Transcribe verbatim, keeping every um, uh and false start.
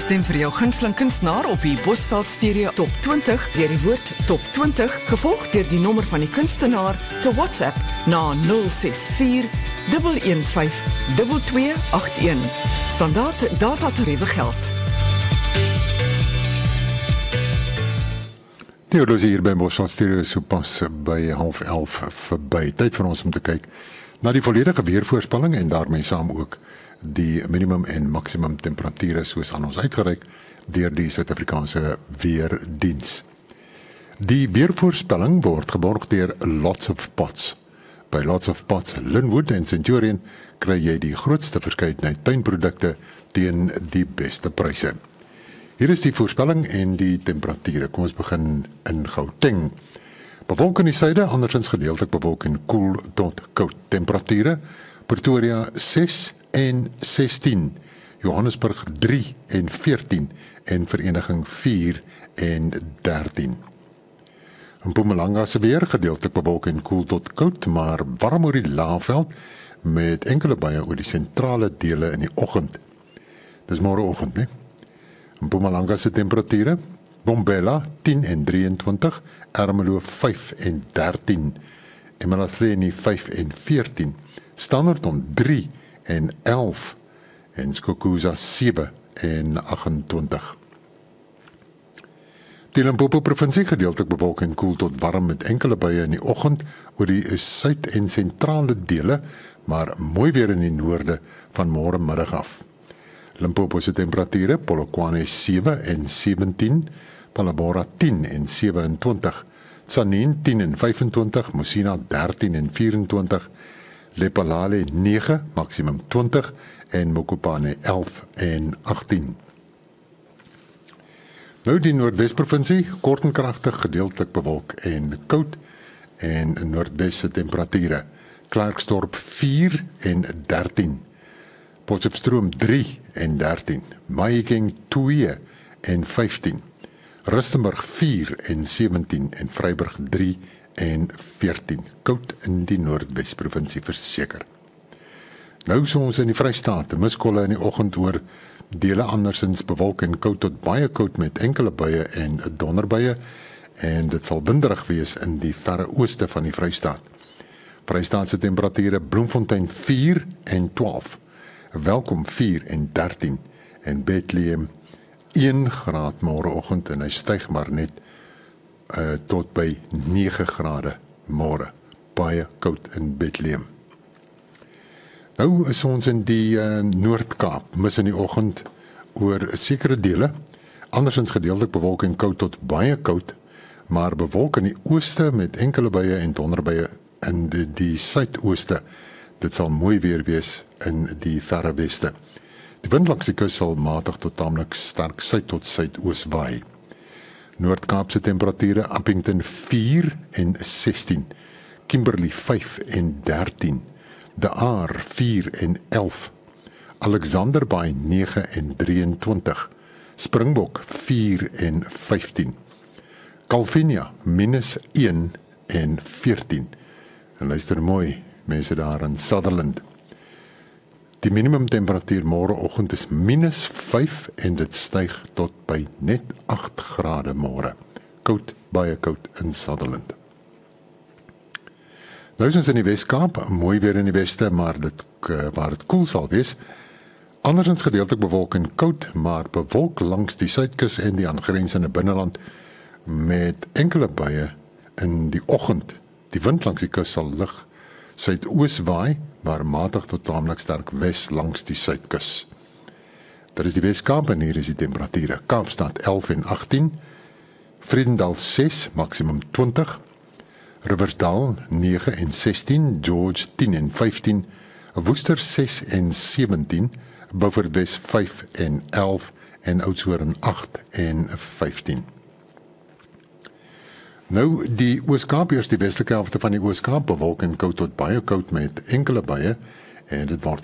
Stem vir jou gunsteling kunstenaar op die Bosveld Stereo Top twintig deur die woord Top twintig, gevolg deur die nommer van die kunstenaar te WhatsApp na nul ses vier, een een vyf, twee twee agt een. Standaard datatariewe geld. Theodosie hier by Bosveld Stereo so pas by half elf verby. Tyd vir ons om te kyk na die volledige weervoorspelling en daarmee saam ook die minimum en maksimum temperature soos aan ons uitgereik deur die Suid-Afrikaanse Weerdiens. Die weervoorspelling word geborg deur Lots of Pots. By Lots of Pots, Linwood en Centurion kry jy die grootste verskeidenheid tuinprodukte teen die beste pryse. Hier is die voorspelling en die temperature. Kom ons begin in Gauteng. Bewolk in die suide, andersins gedeeltelik bewolk en koel tot koud. Temperature: Pretoria ses en sestien, Johannesburg drie en veertien en Vereniging vier en dertien. In Mpumalanga se weer gedeeltelik bewolk en koel tot koud, maar warm oor die Laagveld met enkele buie oor die sentrale dele in die oggend. Dis môreoggend, né? In Mpumalanga se temperature: Bombela tien en drieëntwintig, Ermelo vyf en dertien, Emalahleni vyf en veertien, Standerton drie en elf en Skokuza sewe en agentwintig. Die Limpopo provinsie gedeeltelik bewolk en koel tot warm met enkele buie in die oggend oor die suid- en sentrale dele, maar mooi weer in die noorde van môre middag af. Limpopo se temperature: Polokwane sewe en sewentien, Palabora tien en sewenentwintig, Tsanin tien en vyfentwintig, Musina dertien en vyfentwintig, Lephalale nege, maksimum twintig en Mokopane elf en agttien. Nou die Noordwes-provinsie, kort en kragtig gedeeltelik bewolk en koud en Noordwes se temperature: Klerksdorp vier en dertien, Potchefstroom drie en dertien, Mahikeng twee en vyftien, Rustenburg vier en sewentien en Vryburg drie en veertien. Koud in die Noordwes-provinsie verseker. Nou so ons in die Vrystaat, miskolle in die oggend oor dele andersins bewolk en koud tot baie koud met enkele buie en donderbuie, en dit sal winderig wees in die verre ooste van die Vrystaat. Vrystaat se temperature: Bloemfontein vier en twaalf, Welkom vier en dertien en Bethlehem een graad môreoggend en hy styg maar net uh, tot by nege grade môre. Baie koud in Bethlehem. Nou is ons in die uh, Noord-Kaap, mis in die oggend oor sekere dele, andersins gedeeltelik bewolk en koud tot baie koud, maar bewolk in die ooste met enkele buie en donderbuie in die, die suidooste. Dit sal mooi weer wees in die verre weste. Die wind langs die kus sal matig tot tamelik sterk suid tot suidoos waai. Noord-Kaapse temperature: Appington vier en sestien, Kimberley vyf en dertien, De Aar vier en elf, Alexanderbaai nege en drieëntwintig, Springbok vier en vyftien, Calvinia minus een en veertien. En luister mooi, mense daar in Sutherland. Die minimum temperatuur môreoggend is minus vyf en dit styg tot by net agt grade môre. Koud, baie koud in Sutherland. Nou is ons in die Wes-Kaap, mooi weer in die weste, maar dit, waar dit koel sal wees. Andersins gedeeltelik bewolk en koud, maar bewolk langs die suidkus en die aangrensende binneland met enkele buie in die oggend. Die wind langs die kus sal lig suidoos waai, maar matig tot tamelik sterk wes langs die suidkus. Dit is die Wes-Kaap en hier is die temperature: Kaapstad elf en agttien, Vredendal ses, maksimum twintig, Riversdal nege en sestien, George tien en vyftien, Woester ses en sewentien, Beaufort Wes vyf en elf en Oudtshoorn agt en vyftien. Nou, die Oos-Kaap, eers die westelike helfte van die Oos-Kaap, bewolk en koud tot baie koud met enkele buie, en dit word